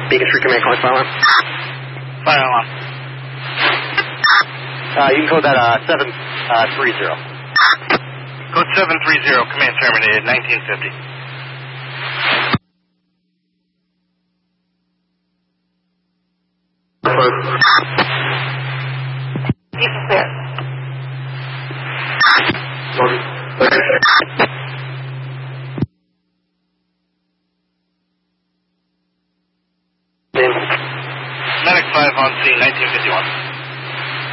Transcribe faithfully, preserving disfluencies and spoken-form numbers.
Beacon Street Command calling fire alarm. Fire alarm. Uh, you can code that uh, seven three zero. Code seven three zero, command terminated, nineteen fifty. Beacon clear. Medic five on scene, nineteen fifty-one.